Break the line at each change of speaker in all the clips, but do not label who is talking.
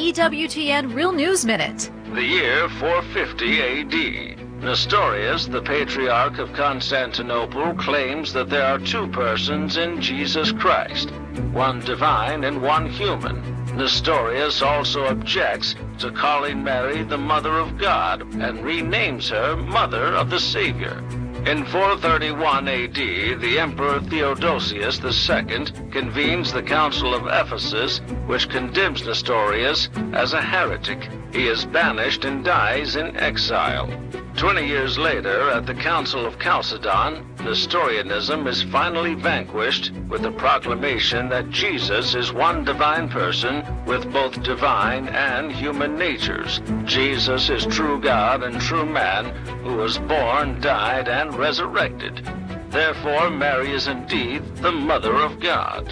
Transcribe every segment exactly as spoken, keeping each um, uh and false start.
E W T N Real News Minute.
The year four fifty A D. Nestorius, the Patriarch of Constantinople, claims that there are two persons in Jesus Christ, one divine and one human. Nestorius also objects to calling Mary the Mother of God and renames her Mother of the Savior. In four thirty-one A D, the Emperor Theodosius the Second convenes the Council of Ephesus, which condemns Nestorius as a heretic. He is banished and dies in exile. Twenty years later, at the Council of Chalcedon, Nestorianism is finally vanquished with the proclamation that Jesus is one divine person with both divine and human natures. Jesus is true God and true man who was born, died, and resurrected. Therefore, Mary is indeed the Mother of God.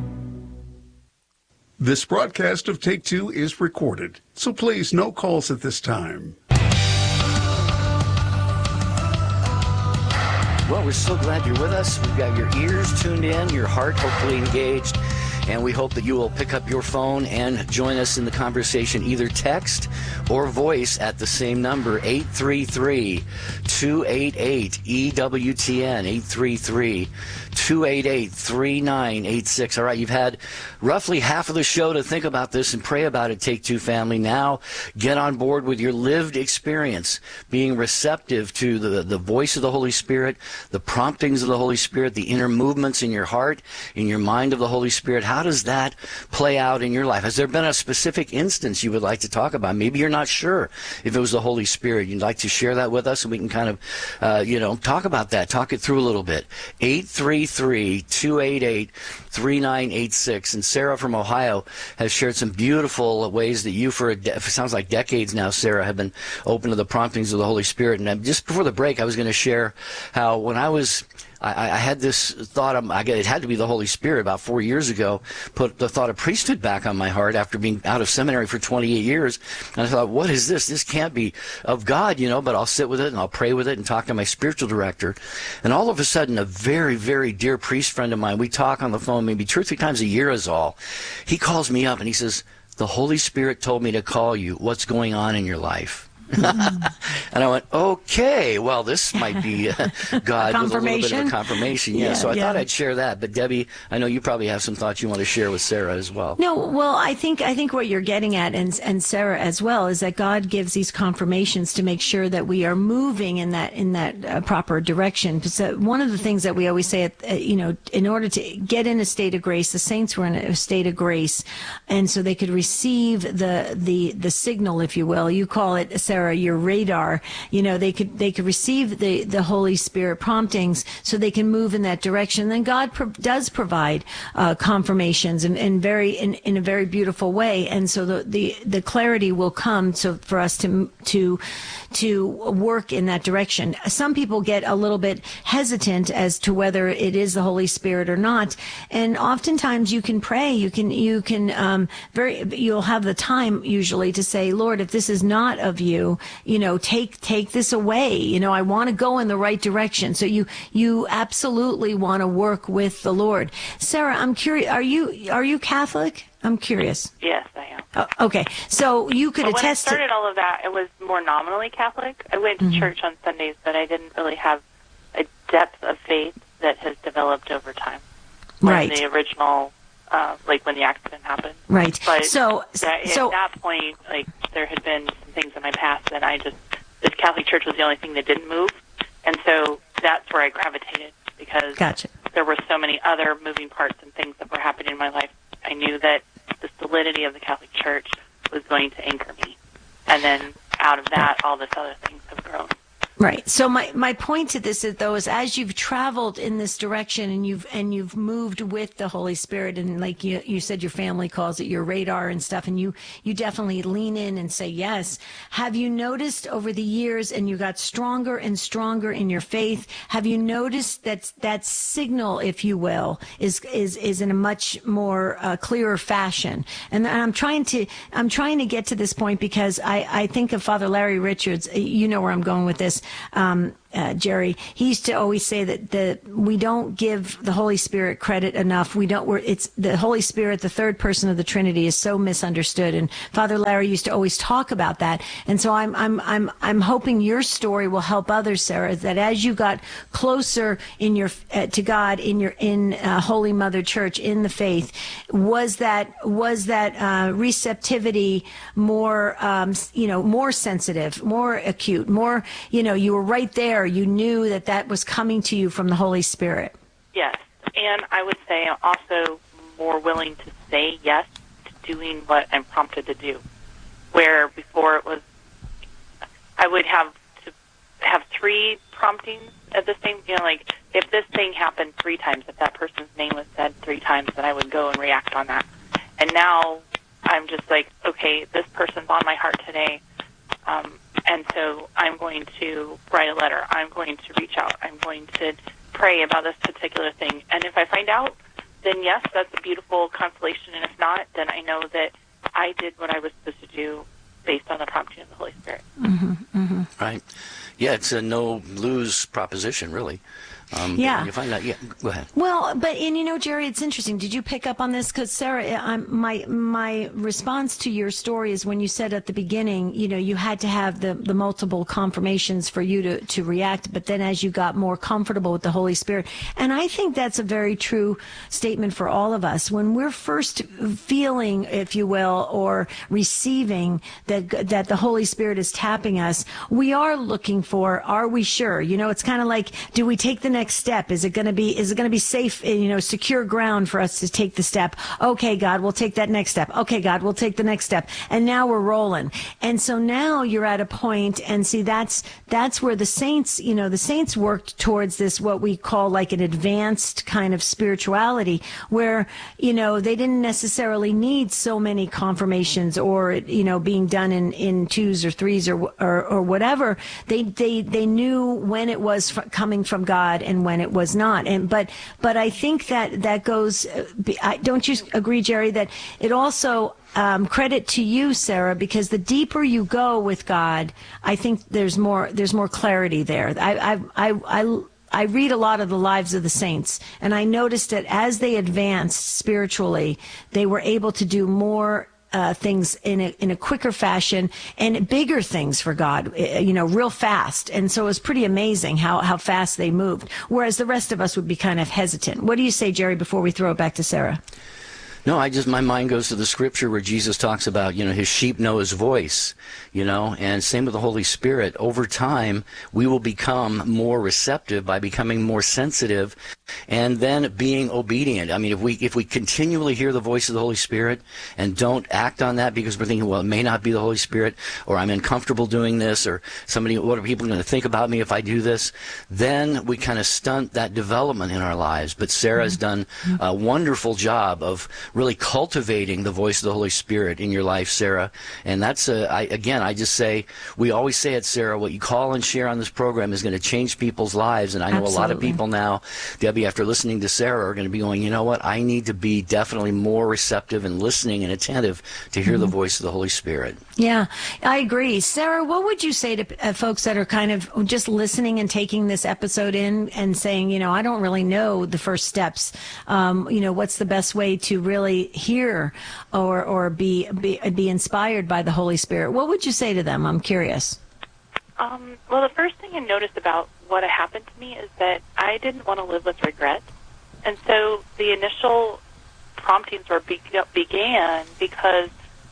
This broadcast of Take Two is recorded, so please no calls at this time.
Well, we're so glad you're with us. We've got your ears tuned in, your heart hopefully engaged, and we hope that you will pick up your phone and join us in the conversation, either text or voice at the same number, eight three three, two eight eight, E W T N, eight three three, two eight eight, three nine eight six. All right, you've had roughly half of the show to think about this and pray about it, Take Two family. Now get on board with your lived experience, being receptive to the, the voice of the Holy Spirit, the promptings of the Holy Spirit, the inner movements in your heart, in your mind of the Holy Spirit. How does that play out in your life? Has there been a specific instance you would like to talk about? Maybe you're not sure if it was the Holy Spirit. You'd like to share that with us, and we can kind of, uh, you know, talk about that, talk it through a little bit. eight three three, two eight eight, three nine eight six. And Sarah from Ohio has shared some beautiful ways that you, for a de- it sounds like decades now, Sarah, have been open to the promptings of the Holy Spirit. And just before the break, I was going to share how when I was I, I had this thought, of, I guess it had to be the Holy Spirit about four years ago, put the thought of priesthood back on my heart after being out of seminary for twenty-eight years. And I thought, what is this? This can't be of God, you know, but I'll sit with it and I'll pray with it and talk to my spiritual director. And all of a sudden, a very, very dear priest friend of mine, we talk on the phone maybe two or three times a year is all. He calls me up and he says, the Holy Spirit told me to call you. What's going on in your life? And I went, okay, well, this might be uh, God with a little bit of a confirmation. Yeah, yeah so I yeah. thought I'd share that. But Debbie, I know you probably have some thoughts you want to share with Sarah as well.
No, well, I think I think what you're getting at, and and Sarah as well, is that God gives these confirmations to make sure that we are moving in that in that uh, proper direction. So one of the things that we always say, at, uh, you know, in order to get in a state of grace, the saints were in a state of grace, and so they could receive the the the signal, if you will. You call it, Sarah, your radar. You know, they could they could receive the the Holy Spirit promptings so they can move in that direction. Then God pro- does provide uh, confirmations in, in very in, in a very beautiful way, and so the, the the clarity will come so for us to to to work in that direction. Some people get a little bit hesitant as to whether it is the Holy Spirit or not, and oftentimes you can pray. You can you can um, very you'll have the time usually to say, Lord, if this is not of you, you know, take take this away. You know, I want to go in the right direction. So you you absolutely want to work with the Lord. Sarah, I'm curious. Are you are you Catholic? I'm curious.
Yes, I am.
Oh, okay, so you could
but
attest.
When I started all of that, it was more nominally Catholic. I went to mm-hmm. church on Sundays, but I didn't really have a depth of faith that has developed over time.
Right.
When the original, uh, like when the accident happened.
Right.
But
so,
that,
so
at that point, like there had been some things in my past that I just, the Catholic Church was the only thing that didn't move, and so that's where I gravitated because
gotcha.
there were so many other moving parts and things that were happening in my life. I knew that the solidity of the Catholic Church was going to anchor me. And then out of that, all this other things have grown.
Right. So my, my point to this is, though, is as you've traveled in this direction and you've and you've moved with the Holy Spirit, and like you you said, your family calls it your radar and stuff, and you you definitely lean in and say yes. Have you noticed over the years, and you got stronger and stronger in your faith? Have you noticed that that signal, if you will, is is is in a much more uh, clearer fashion? And I'm trying to I'm trying to get to this point because I I think of Father Larry Richards. You know where I'm going with this. Um, uh, Jerry, he used to always say that the we don't give the Holy Spirit credit enough. We don't. We're, it's the Holy Spirit, the third person of the Trinity, is so misunderstood. And Father Larry used to always talk about that. And so I'm I'm I'm I'm hoping your story will help others, Sarah. That as you got closer in your uh, to God in your in uh, Holy Mother Church in the faith, was that was that uh, receptivity more um, you know more sensitive, more acute, more you know you were right there. You knew that that was coming to you from the Holy Spirit.
Yes, and I would say I'm also more willing to say yes to doing what I'm prompted to do. Where before it was, I would have to have three promptings at the same, you know, like if this thing happened three times, if that person's name was said three times, then I would go and react on that. And now I'm just like, okay, this person's on my heart today. Um, and so I'm going to write a letter. I'm going to reach out. I'm going to pray about this particular thing. And if I find out, then yes, that's a beautiful consolation. And if not, then I know that I did what I was supposed to do based on the prompting of the Holy Spirit.
Mm-hmm, mm-hmm.
Right. Yeah, it's a no-lose proposition, really. Um,
yeah.
You find out. Yeah. Go ahead.
Well, but and you know, Jerry, it's interesting. Did you pick up on this? Because Sarah, I'm, my my response to your story is when you said at the beginning, you know, you had to have the the multiple confirmations for you to to react. But then as you got more comfortable with the Holy Spirit, and I think that's a very true statement for all of us. When we're first feeling, if you will, or receiving that that the Holy Spirit is tapping us, we are looking for. Are we sure? You know, it's kind of like, do we take the next step? Is it going to be, is it going to be safe, you know, secure ground for us to take the step? Okay, God, we'll take that next step. Okay, God, we'll take the next step. And now we're rolling. And so now you're at a point, and see, that's, that's where the saints, you know, the saints worked towards this, what we call like an advanced kind of spirituality, where, you know, they didn't necessarily need so many confirmations or, you know, being done in, in twos or threes or, or, or whatever. They, they, they knew when it was f- coming from God and when it was not. And but but I think that that goes. I, don't you agree, Jerry, that it also um, credit to you, Sarah, because the deeper you go with God, I think there's more there's more clarity there. I I I. I I read a lot of the lives of the saints, and I noticed that as they advanced spiritually, they were able to do more Uh, things in a, in a quicker fashion and bigger things for God, you know, real fast. And so it was pretty amazing how, how fast they moved, whereas the rest of us would be kind of hesitant. What do you say, Jerry, before we throw it back to Sarah?
No, I just, my mind goes to the scripture where Jesus talks about, you know, his sheep know his voice, you know, and same with the Holy Spirit. Over time, we will become more receptive by becoming more sensitive and then being obedient. I mean, if we, if we continually hear the voice of the Holy Spirit and don't act on that because we're thinking, well, it may not be the Holy Spirit, or I'm uncomfortable doing this, or somebody, what are people going to think about me if I do this? Then we kind of stunt that development in our lives. But Sarah's done a wonderful job of really cultivating the voice of the Holy Spirit in your life, Sarah. And that's, a, I, again, I just say, we always say it, Sarah, what you call and share on this program is going to change people's lives. And I know Absolutely. A lot of people now, Debbie, after listening to Sarah, are going to be going, you know what, I need to be definitely more receptive and listening and attentive to hear mm-hmm. the voice of the Holy Spirit.
Yeah, I agree. Sarah, what would you say to uh, folks that are kind of just listening and taking this episode in and saying, you know, I don't really know the first steps. Um, you know, what's the best way to really hear or or be, be be inspired by the Holy Spirit? What would you say to them? I'm curious.
Um, well, the first thing I noticed about what happened to me is that I didn't want to live with regret. And so the initial promptings were be- began because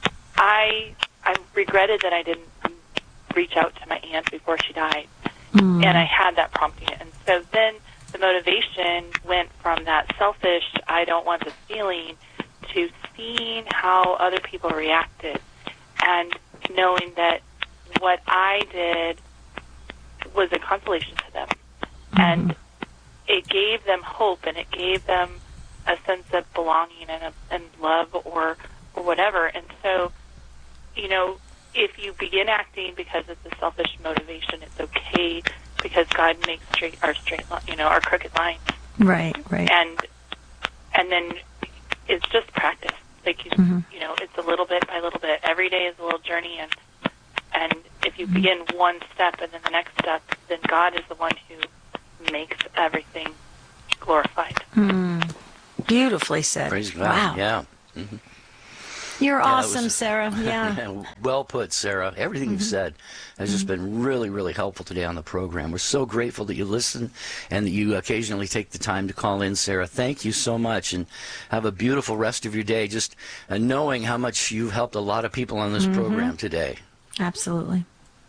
I I regretted that I didn't reach out to my aunt before she died. Mm. And I had that prompting. And so then the motivation went from that selfish, I don't want this feeling, to seeing how other people reacted and knowing that what I did was a consolation to them. Mm-hmm. And it gave them hope, and it gave them a sense of belonging and, a, and love or, or whatever. And so, you know, if you begin acting because it's a selfish motivation, it's okay because God makes straight our straight, you know, our crooked lines.
Right, right.
And and then it's just practice. Like, you, mm-hmm. you know, it's a little bit by little bit. Every day is a little journey, and And if you begin one step and then the next step, then God is the one who makes everything glorified.
Mm. Beautifully said.
Praise God.
Wow.
Yeah. Mm-hmm.
You're
Yeah,
awesome,
was,
Sarah. Yeah.
Well put, Sarah. Everything mm-hmm. you've said has just mm-hmm. been really, really helpful today on the program. We're so grateful that you listen and that you occasionally take the time to call in, Sarah. Thank you so much, and have a beautiful rest of your day, just uh, knowing how much you've helped a lot of people on this mm-hmm. program today.
Absolutely.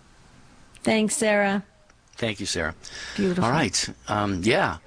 Thanks, Sarah.
Thank you, Sarah.
Beautiful.
All right. Um, yeah.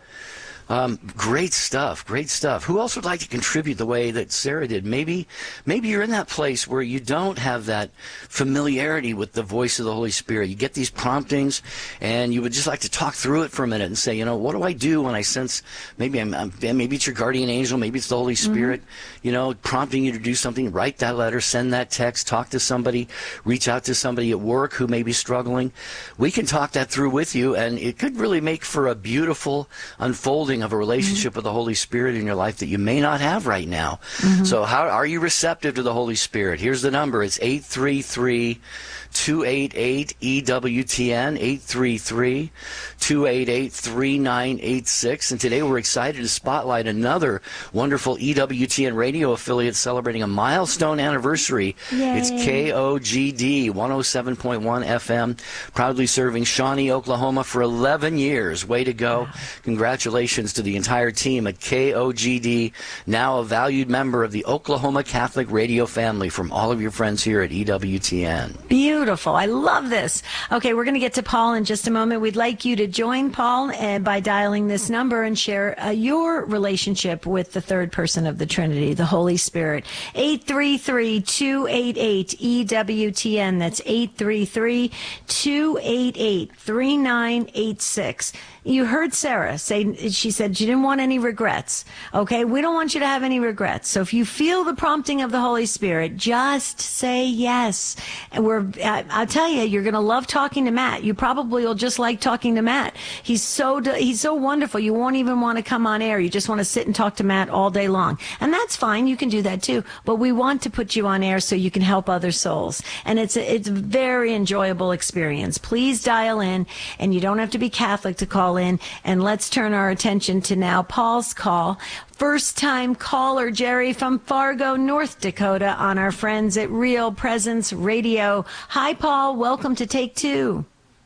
Um, great stuff, great stuff. Who else would like to contribute the way that Sarah did? Maybe, maybe you're in that place where you don't have that familiarity with the voice of the Holy Spirit. You get these promptings, and you would just like to talk through it for a minute and say, you know, what do I do when I sense maybe I'm, I'm maybe it's your guardian angel, maybe it's the Holy Spirit, mm-hmm. you know, prompting you to do something. Write that letter, send that text, talk to somebody, reach out to somebody at work who may be struggling. We can talk that through with you, and it could really make for a beautiful unfolding of a relationship mm-hmm. with the Holy Spirit in your life that you may not have right now. Mm-hmm. So how are you receptive to the Holy Spirit? Here's the number. It's eight three three, two eight eight, E W T N, eight three three, two eight eight, three nine eight six. And today we're excited to spotlight another wonderful E W T N radio affiliate celebrating a milestone anniversary.
Yay.
It's K O G D one oh seven point one F M, proudly serving Shawnee, Oklahoma for eleven years. Way to go. Wow. Congratulations to the entire team at K O G D, now a valued member of the Oklahoma Catholic radio family, from all of your friends here at E W T N.
Beautiful. I love this. Okay, we're going to get to Paul in just a moment. We'd like you to join Paul uh, by dialing this number and share uh, your relationship with the third person of the Trinity, the Holy Spirit. eight three three, two eight eight, E W T N. That's eight three three, two eight eight, three nine eight six. You heard Sarah say, she said she didn't want any regrets. Okay, we don't want you to have any regrets. So if you feel the prompting of the Holy Spirit, just say yes. And we're, I'll tell you, you're going to love talking to Matt. You probably will just like talking to Matt. He's so, he's so wonderful. You won't even want to come on air. You just want to sit and talk to Matt all day long. And that's fine. You can do that too. But we want to put you on air so you can help other souls. And it's a, it's a very enjoyable experience. Please dial in, and you don't have to be Catholic to call in. And let's turn our attention to now Paul's call. First time caller Jerry from Fargo, North Dakota, on our friends at Real Presence Radio. Hi, Paul. Welcome to Take Two.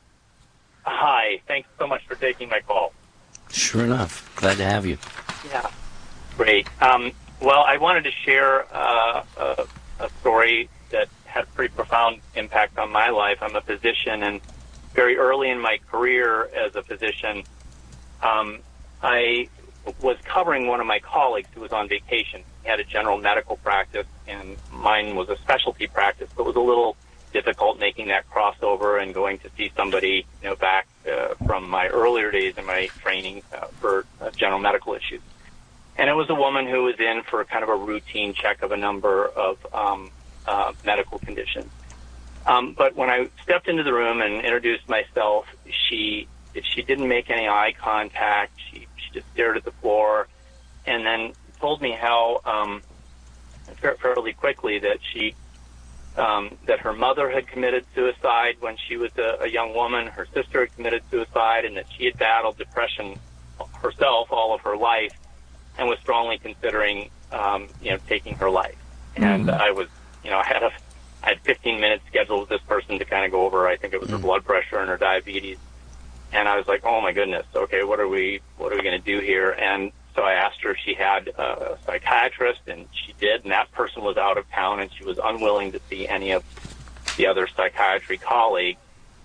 Hi. Thanks so much for taking my call.
Sure enough. Glad to have you.
Yeah. Great. Um, well, I wanted to share uh, a, a story that had a pretty profound impact on my life. I'm a physician, and very early in my career as a physician, um, I was covering one of my colleagues who was on vacation. He had a general medical practice, and mine was a specialty practice, but it was a little difficult making that crossover and going to see somebody, you know, back uh, from my earlier days in my training uh, for uh, general medical issues. And it was a woman who was in for kind of a routine check of a number of um, uh, medical conditions. Um, but when I stepped into the room and introduced myself, she she didn't make any eye contact. She, she just stared at the floor, and then told me how um, fairly quickly that she um, that her mother had committed suicide when she was a, a young woman. Her sister had committed suicide, and that she had battled depression herself all of her life, and was strongly considering um, you know taking her life. Mm-hmm. And I was you know I had a I had fifteen minutes scheduled with this person to kind of go over, I think it was her blood pressure and her diabetes. And I was like, oh my goodness, okay, what are we, what are we going to do here? And so I asked her if she had a psychiatrist, and she did, and that person was out of town, and she was unwilling to see any of the other psychiatry colleagues.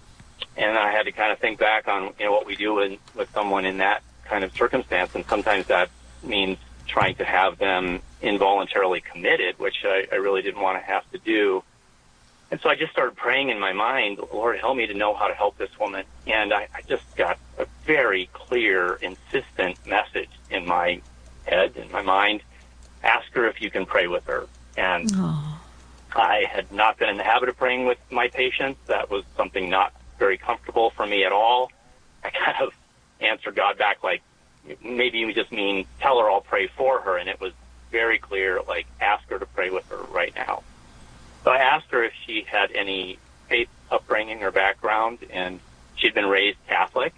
And I had to kind of think back on, you know, what we do in, with someone in that kind of circumstance, and sometimes that means trying to have them involuntarily committed, which I, I really didn't want to have to do. And so I just started praying in my mind, Lord, help me to know how to help this woman. And I, I just got a very clear, insistent message in my head, in my mind. Ask her if you can pray with her. And oh. I had not been in the habit of praying with my patients. That was something not very comfortable for me at all. I kind of answered God back like, maybe you just mean tell her I'll pray for her. And it was very clear, like, ask her to pray with her right now. So I asked her if she had any faith upbringing or background, and she'd been raised Catholic.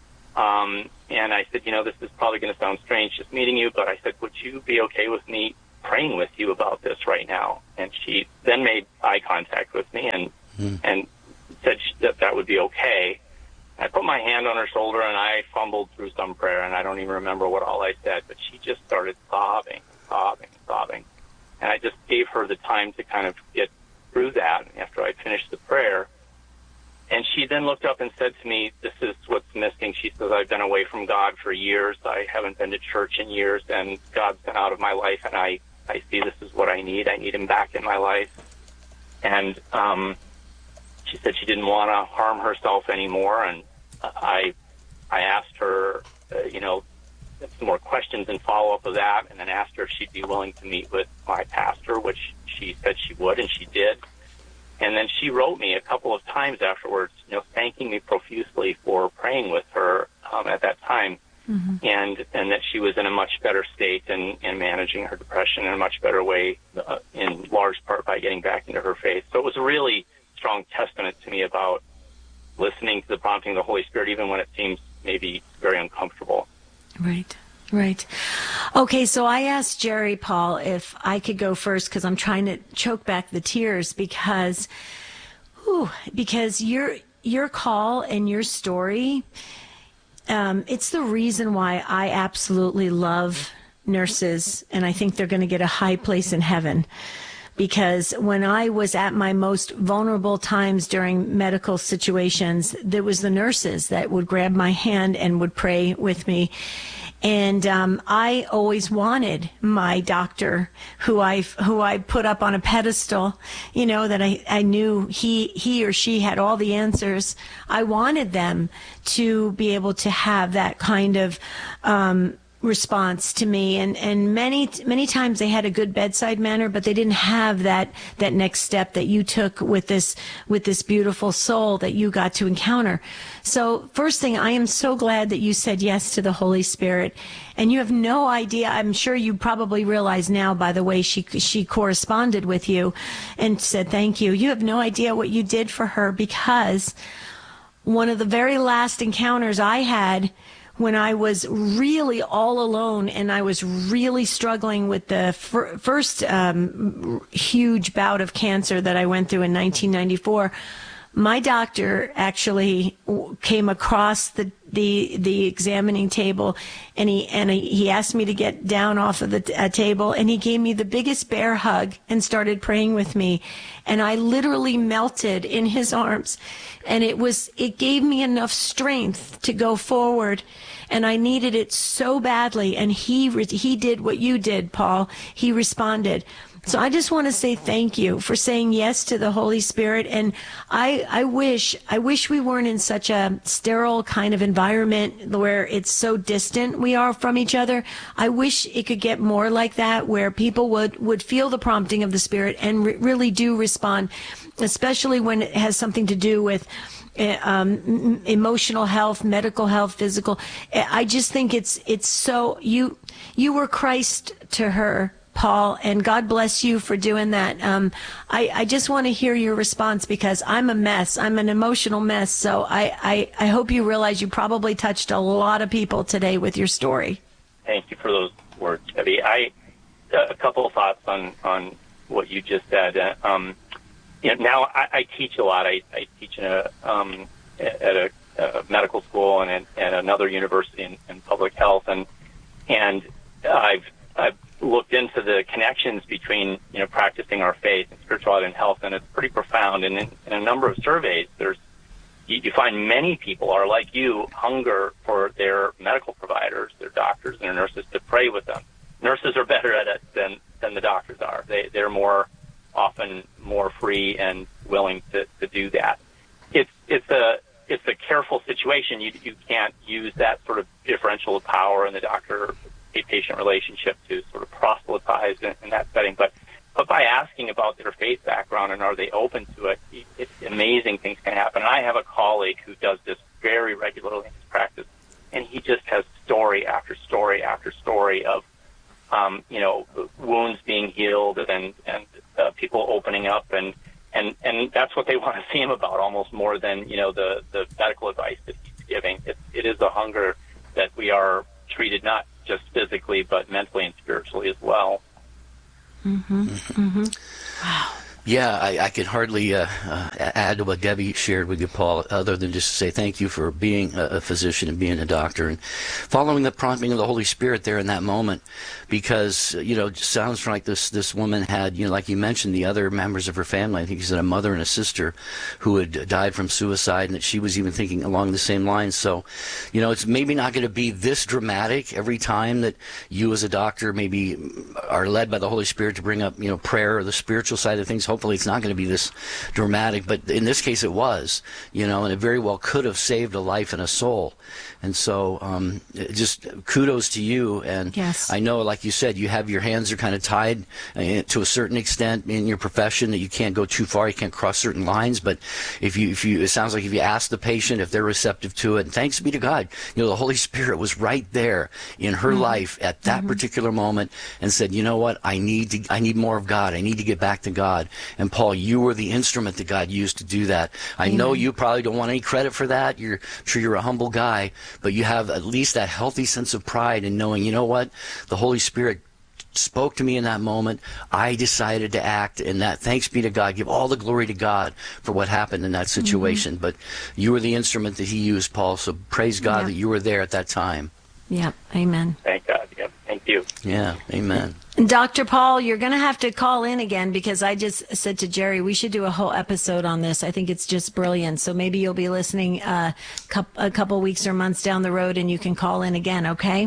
Um, and I said, you know, this is probably going to sound strange just meeting you, but I said, would you be okay with me praying with you about this right now? And she then made eye contact with me and mm. and said that that would be okay. I put my hand on her shoulder and I fumbled through some prayer, and I don't even remember what all I said, but she just started sobbing, sobbing, sobbing. And I just gave her the time to kind of get through that after I finished the prayer. And she then looked up and said to me, this is what's missing. She says, I've been away from God for years. I haven't been to church in years, and God's been out of my life, and I, I see this is what I need. I need him back in my life. And um, she said she didn't want to harm herself anymore, and I I asked her, uh, you know, some more questions in follow-up of that, and then asked her if she'd be willing to meet with my pastor, which she said she would, and she did. And then she wrote me a couple of times afterwards, you know, thanking me profusely for praying with her um, at that time, mm-hmm. and and that she was in a much better state and, and managing her depression in a much better way, uh, in large part by getting back into her faith. So it was a really strong testament to me about listening to the prompting of the Holy Spirit, even when it seems maybe very uncomfortable.
Right. Right. Okay, so I asked Jerry Paul if I could go first because I'm trying to choke back the tears because, whew, because your your call and your story, um, it's the reason why I absolutely love nurses, and I think they're going to get a high place in heaven. Because when I was at my most vulnerable times during medical situations, there was the nurses that would grab my hand and would pray with me. And um, I always wanted my doctor, who I who I put up on a pedestal, you know, that I, I knew he he or she had all the answers. I wanted them to be able to have that kind of um, response to me, and and many many times they had a good bedside manner, but they didn't have that that next step that you took with this with this beautiful soul that you got to encounter. So first thing, I am so glad that you said yes to the Holy Spirit, and you have no idea. I'm sure you probably realize now by the way she she corresponded with you and said thank you. You have no idea what you did for her, because one of the very last encounters I had when I was really all alone and I was really struggling with the fir- first um, huge bout of cancer that I went through in nineteen ninety-four, my doctor actually came across the the the examining table, and he and he, he asked me to get down off of the t- uh, table, and he gave me the biggest bear hug and started praying with me, and I literally melted in his arms, and it was it gave me enough strength to go forward. And I needed it so badly, and he re- he did what you did, Paul. He responded. So I just want to say thank you for saying yes to the Holy Spirit. And I I wish I wish we weren't in such a sterile kind of environment where it's so distant we are from each other. I wish it could get more like that, where people would, would feel the prompting of the Spirit and re- really do respond, especially when it has something to do with Um, emotional health, medical health, physical. I just think it's it's so you you were Christ to her, Paul, and God bless you for doing that. Um, I I just want to hear your response, because I'm a mess. I'm an emotional mess. So I, I I hope you realize you probably touched a lot of people today with your story.
Thank you for those words, Debbie. I a couple of thoughts on on what you just said. Uh, um, You know, now I, I teach a lot. I, I teach in a, um, at a, a medical school and at, at another university in, in public health, and and I've I've looked into the connections between you know practicing our faith and spirituality and health, and it's pretty profound. And in, in a number of surveys, there's you, you find many people are like you, hunger for their medical providers, their doctors and their nurses to pray with them. Nurses are better at it than than the doctors are. They they're more often more free and willing to, to do that. It's it's a it's a careful situation. You you can't use that sort of differential of power in the doctor-patient relationship to sort of proselytize in, in that setting. But but by asking about their faith background and are they open to it, it's amazing things can happen. And I have a colleague who does this very regularly in his practice, and he just has story after story after story of um, you know wounds being healed and and uh, people opening up and and and that's what they want to see him about, almost more than, you know, the the medical advice that he's giving. It, it is a hunger that we are treated not just physically but mentally and spiritually as well.
Mm-hmm. Mm-hmm. Wow.
Yeah, I, I can hardly uh, uh, add to what Debbie shared with you, Paul, other than just to say thank you for being a, a physician and being a doctor and following the prompting of the Holy Spirit there in that moment, because, you know, it sounds like this this woman had, you know, like you mentioned, the other members of her family. I think you said a mother and a sister who had died from suicide, and that she was even thinking along the same lines. So, you know, it's maybe not going to be this dramatic every time that you as a doctor maybe are led by the Holy Spirit to bring up, you know, prayer or the spiritual side of things. Hopefully it's not going to be this dramatic, but in this case it was, you know, and it very well could have saved a life and a soul. And so um, just kudos to you. And
yes.
I know, like you said, you have your hands are kind of tied uh, to a certain extent in your profession, that you can't go too far, you can't cross certain lines. But if you, if you, it sounds like if you ask the patient if they're receptive to it, and thanks be to God, you know, the Holy Spirit was right there in her mm-hmm. life at that mm-hmm. particular moment and said, you know what, I need to, I need more of God. I need to get back to God. And Paul, you were the instrument that God used to do that. I Amen. know you probably don't want any credit for that. You're I'm sure you're a humble guy, but you have at least that healthy sense of pride in knowing, you know what, the Holy Spirit spoke to me in that moment. I decided to act, and that, thanks be to God, give all the glory to God for what happened in that situation. Mm-hmm. But you were the instrument that he used, Paul, so praise God yeah. that you were there at that time.
Yeah, amen.
Thank God. Yeah, thank you.
Yeah, amen.
Doctor Paul, you're going to have to call in again, because I just said to Jerry, we should do a whole episode on this. I think it's just brilliant. So maybe you'll be listening uh, a couple weeks or months down the road, and you can call in again, okay?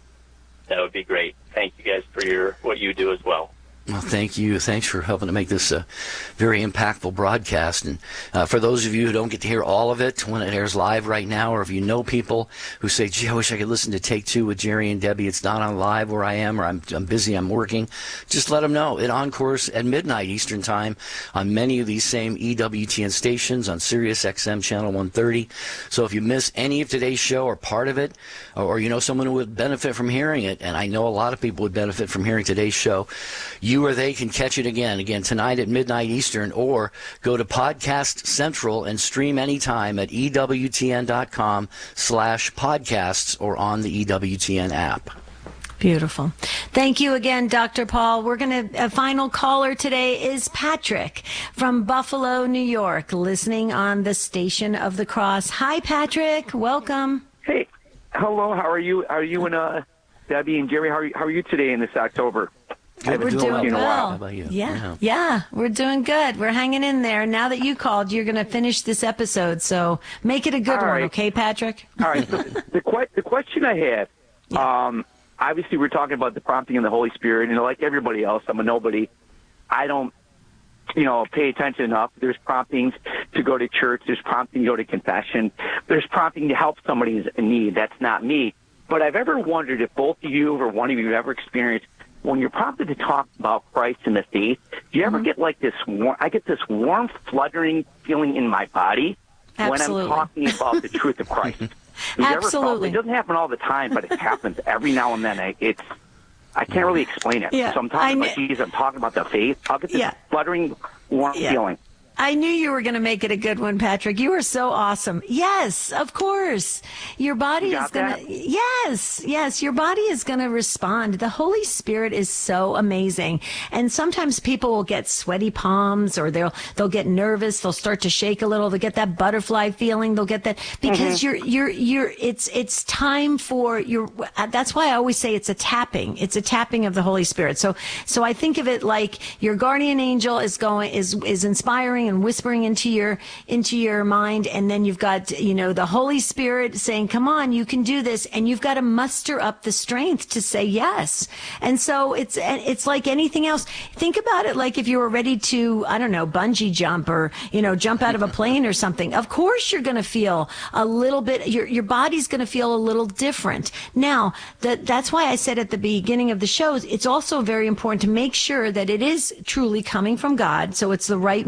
That would be great. Thank you guys for your what you do as well.
Well, thank you. Thanks for helping to make this a very impactful broadcast. And uh, for those of you who don't get to hear all of it when it airs live right now, or if you know people who say, gee, I wish I could listen to Take Two with Jerry and Debbie, it's not on live where I am, or I'm, I'm busy, I'm working, just let them know. It encores at midnight Eastern Time on many of these same E W T N stations on Sirius X M Channel one thirty. So if you miss any of today's show or part of it, or, or you know someone who would benefit from hearing it, and I know a lot of people would benefit from hearing today's show, you or they can catch it again, again tonight at midnight Eastern, or go to Podcast Central and stream anytime at E W T N dot com slash podcasts or on the E W T N app.
Beautiful. Thank you again, Doctor Paul. We're going to, a final caller today is Patrick from Buffalo, New York, listening on the Station of the Cross. Hi, Patrick. Welcome.
Hey. Hello. How are you? How are you and uh, Debbie and Jerry? How are you, how are you today in this October?
We're doing, doing well.
How about you?
Yeah.
yeah,
yeah, we're doing good. We're hanging in there. Now that you called, you're going to finish this episode, so make it a good
All
one,
right.
okay, Patrick?
All right. So the que- the question I have, yeah. um, obviously we're talking about the prompting of the Holy Spirit, and like everybody else, I'm a nobody. I don't, you know, pay attention enough. There's promptings to go to church. There's prompting to go to confession. There's prompting to help somebody in need. That's not me. But I've ever wondered if both of you or one of you have ever experienced, when you're prompted to talk about Christ and the faith, do you ever mm-hmm. get like this warm, I get this warm, fluttering feeling in my body
Absolutely.
when I'm talking about the truth of Christ.
Absolutely.
It doesn't happen all the time, but it happens every now and then. I, it's, I can't really explain it.
Yeah,
so I'm talking
I
about Jesus, I'm talking about the faith. I'll get this
yeah.
fluttering, warm
yeah.
feeling.
I knew you were going to make it a good one, Patrick. You were so awesome. Yes, of course. Your body
You
is
got
going to, yes, yes, your body is going to respond. The Holy Spirit is so amazing. And sometimes people will get sweaty palms, or they'll, they'll get nervous. They'll start to shake a little. They'll get that butterfly feeling. They'll get that because mm-hmm. you're, you're, you're, it's, it's time for your, that's why I always say it's a tapping. It's a tapping of the Holy Spirit. So, so I think of it like your guardian angel is going, is, is inspiring and whispering into your into your mind, and then you've got, you know, the Holy Spirit saying, come on, you can do this, and you've got to muster up the strength to say yes. And so it's it's like anything else. Think about it like if you were ready to, I don't know, bungee jump, or, you know, jump out of a plane or something. Of course you're going to feel a little bit, your your body's going to feel a little different. Now, that that's why I said at the beginning of the show, it's also very important to make sure that it is truly coming from God, so it's the right move.
Right.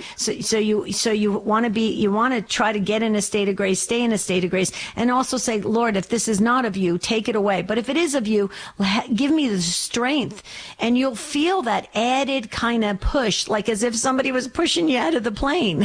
Right.
So, so you, so you want to be, you want to try to get in a state of grace, stay in a state of grace, and also say, Lord, if this is not of you, take it away. But if it is of you, give me the strength, and you'll feel that added kind of push, like as if somebody was pushing you out of the plane.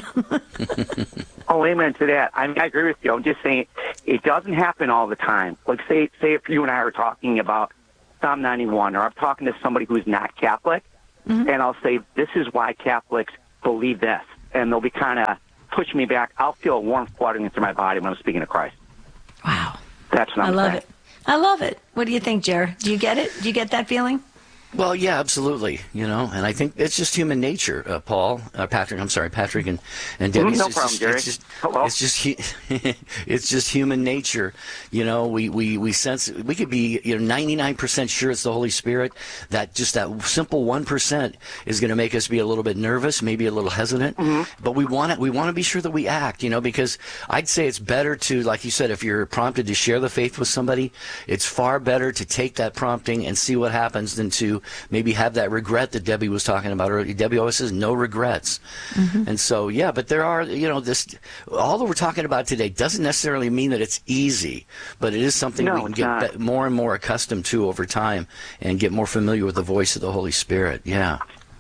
Oh, amen to that. I mean, I agree with you. I'm just saying it doesn't happen all the time. Like, say, say if you and I are talking about Psalm ninety-one, or I'm talking to somebody who's not Catholic, mm-hmm. and I'll say, this is why Catholics believe this, and they'll be kind of pushing me back. I'll feel a warmth flooding into my body when I'm speaking to Christ.
Wow.
That's what I'm
I love
saying.
it. I love it. What do you think, Jer? Do you get it? Do you get that feeling?
Well, yeah, absolutely. You know, and I think it's just human nature, uh, Paul, uh, Patrick. I'm sorry, Patrick and and Debbie.
Mm, no
it's
problem,
just,
Jerry.
It's just,
Hello.
it's just, hu- it's just human nature. You know, we, we, we sense we could be you know ninety-nine percent sure it's the Holy Spirit. That just that simple one percent is going to make us be a little bit nervous, maybe a little hesitant. Mm-hmm. But we want to we want to be sure that we act. You know, because I'd say it's better to, like you said, if you're prompted to share the faith with somebody, it's far better to take that prompting and see what happens than to maybe have that regret that Debbie was talking about earlier. Debbie always says no regrets. Mm-hmm. And so, yeah, but there are, you know, this, all that we're talking about today doesn't necessarily mean that it's easy, but it is something
no,
we can get be- more and more accustomed to over time and get more familiar with the voice of the Holy Spirit. Yeah.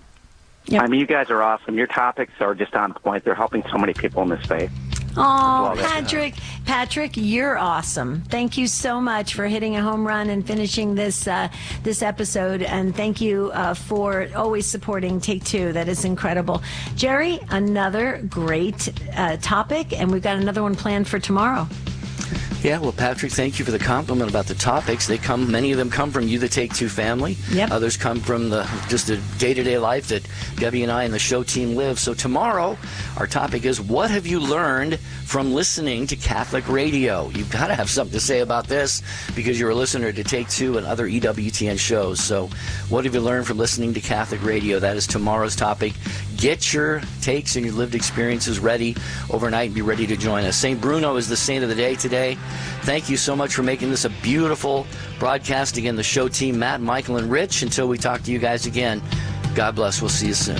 Yep.
I mean, you guys are awesome. Your topics are just on point. They're helping so many people in this faith.
Oh, Patrick, Patrick, you're awesome. Thank you so much for hitting a home run and finishing this uh, this episode. And thank you uh, for always supporting Take Two. That is incredible. Jerry, another great uh, topic, and we've got another one planned for tomorrow.
Yeah, well, Patrick, thank you for the compliment about the topics. They come, many of them come from you, the Take Two family.
Yep.
Others come from the just the day-to-day life that Debbie and I and the show team live. So tomorrow, our topic is, what have you learned from listening to Catholic radio? You've got to have something to say about this because you're a listener to Take Two and other E W T N shows. So what have you learned from listening to Catholic radio? That is tomorrow's topic. Get your takes and your lived experiences ready overnight and be ready to join us. Saint Bruno is the saint of the day today. Thank you so much for making this a beautiful broadcast. Again, the show team, Matt, Michael, and Rich. Until we talk to you guys again, God bless. We'll see you soon.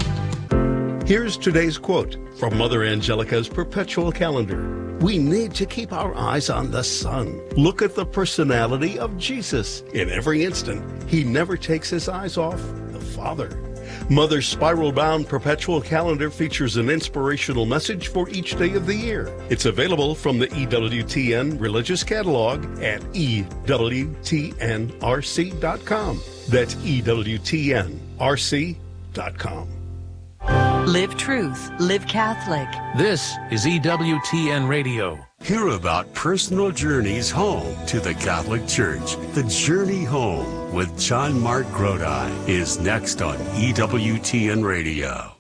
Here's today's quote from Mother Angelica's perpetual calendar. We need to keep our eyes on the sun. Look at the personality of Jesus. In every instant, he never takes his eyes off the Father. Mother's spiral-bound perpetual calendar features an inspirational message for each day of the year. It's available from the E W T N Religious Catalog at E W T N R C dot com. That's E W T N R C dot com.
Live truth, live Catholic.
This is E W T N Radio.
Hear about personal journeys home to the Catholic Church. The Journey Home with John Mark Grodi is next on E W T N Radio.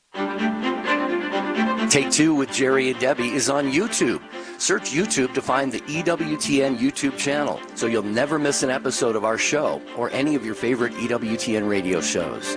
Take Two with Jerry and Debbie is on YouTube. Search YouTube to find the E W T N YouTube channel so you'll never miss an episode of our show or any of your favorite E W T N radio shows.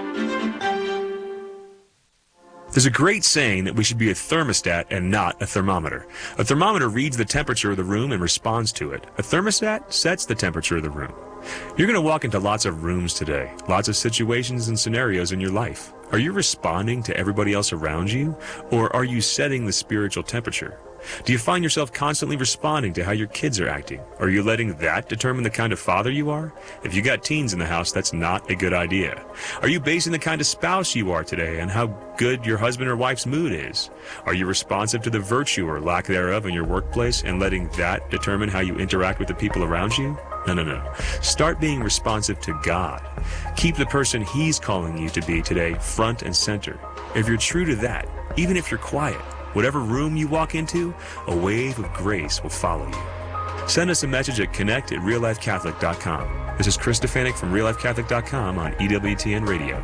There's a great saying that we should be a thermostat and not a thermometer. A thermometer reads the temperature of the room and responds to it. A thermostat sets the temperature of the room. You're going to walk into lots of rooms today, lots of situations and scenarios in your life. Are you responding to everybody else around you, or are you setting the spiritual temperature? Do you find yourself constantly responding to how your kids are acting? Are you letting that determine the kind of father you are? If you got teens in the house, that's not a good idea. Are you basing the kind of spouse you are today on how good your husband or wife's mood is? Are you responsive to the virtue or lack thereof in your workplace and letting that determine how you interact with the people around you? No, no, no. Start being responsive to God. Keep the person He's calling you to be today front and center. If you're true to that, even if you're quiet, whatever room you walk into, a wave of grace will follow you. Send us a message at connect at real life catholic dot com. This is Chris Stefanik from real life catholic dot com on E W T N Radio.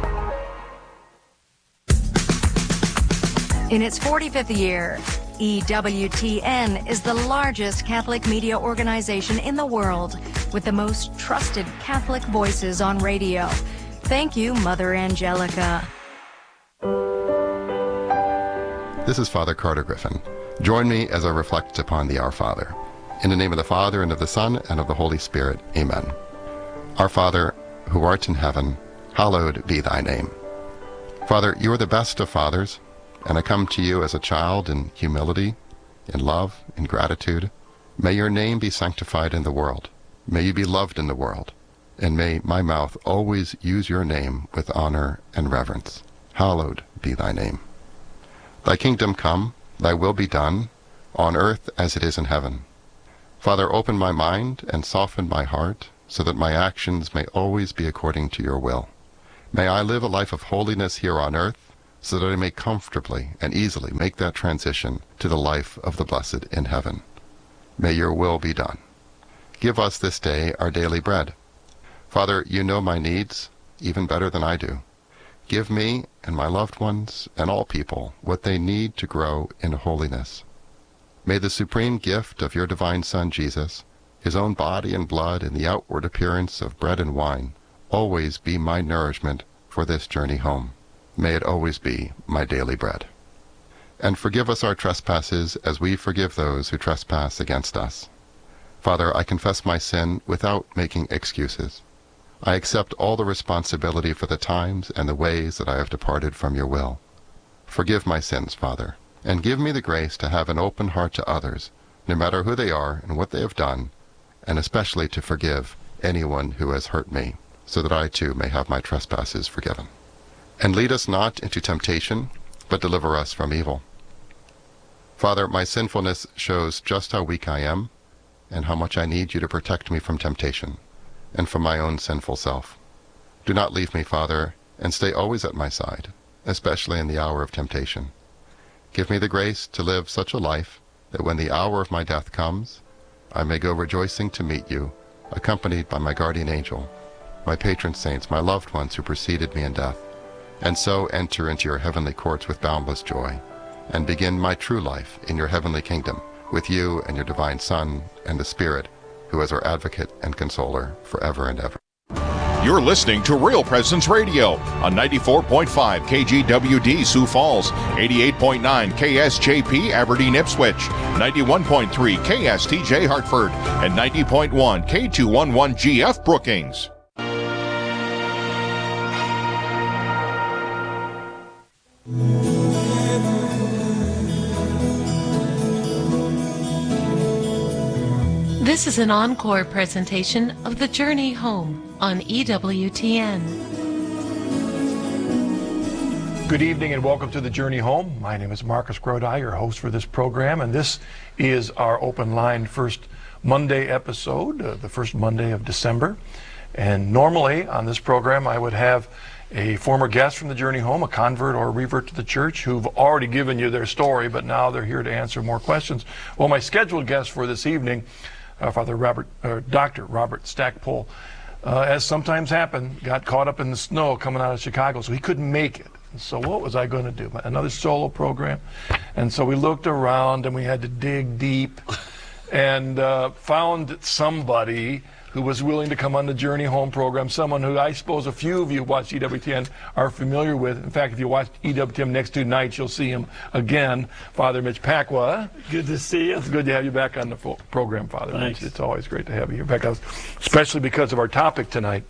In its forty-fifth year, E W T N is the largest Catholic media organization in the world with the most trusted Catholic voices on radio. Thank you, Mother Angelica.
This is Father Carter Griffin. Join me as I reflect upon the Our Father. In the name of the Father, and of the Son, and of the Holy Spirit. Amen. Our Father, who art in heaven, hallowed be thy name. Father, you are the best of fathers, and I come to you as a child in humility, in love, in gratitude. May your name be sanctified in the world. May you be loved in the world. And may my mouth always use your name with honor and reverence. Hallowed be thy name. Thy kingdom come, thy will be done, on earth as it is in heaven. Father, open my mind and soften my heart, so that my actions may always be according to your will. May I live a life of holiness here on earth, so that I may comfortably and easily make that transition to the life of the blessed in heaven. May your will be done. Give us this day our daily bread. Father, you know my needs even better than I do. Give me and my loved ones and all people what they need to grow in holiness. May the supreme gift of your divine Son, Jesus, his own body and blood in the outward appearance of bread and wine, always be my nourishment for this journey home. May it always be my daily bread. And forgive us our trespasses as we forgive those who trespass against us. Father, I confess my sin without making excuses. I accept all the responsibility for the times and the ways that I have departed from your will. Forgive my sins, Father, and give me the grace to have an open heart to others, no matter who they are and what they have done, and especially to forgive anyone who has hurt me, so that I too may have my trespasses forgiven. And lead us not into temptation, but deliver us from evil. Father, my sinfulness shows just how weak I am, and how much I need you to protect me from temptation, and from my own sinful self. Do not leave me, Father, and stay always at my side, especially in the hour of temptation. Give me the grace to live such a life that when the hour of my death comes, I may go rejoicing to meet you, accompanied by my guardian angel, my patron saints, my loved ones who preceded me in death, and so enter into your heavenly courts with boundless joy, and begin my true life in your heavenly kingdom, with you and your divine Son and the Spirit, who is our advocate and consoler forever and ever.
You're listening to Real Presence Radio on ninety-four point five K G W D Sioux Falls, eighty-eight point nine K S J P Aberdeen Ipswich, ninety-one point three K S T J Hartford, and ninety point one K two eleven G F Brookings.
This is an encore presentation of The Journey Home on E W T N.
Good evening and welcome to The Journey Home. My name is Marcus Grodi, your host for this program, and this is our open line first Monday episode, uh, the first Monday of December. And normally on this program I would have a former guest from The Journey Home, a convert or a revert to the church, who've already given you their story, but now they're here to answer more questions. Well, my scheduled guest for this evening, uh, Father Robert, uh, Doctor Robert Stackpole, uh, as sometimes happened, got caught up in the snow coming out of Chicago, so he couldn't make it. And so what was I going to do? Another solo program? And so we looked around and we had to dig deep and uh, found somebody who was willing to come on the Journey Home program, someone who I suppose a few of you who watch E W T N are familiar with. In fact, if you watch E W T N next two nights, you'll see him again, Father Mitch Pacwa.
Good to see you.
It's good to have you back on the program, Father
Thanks.
Mitch. It's always great to have you here back, especially because of our topic tonight.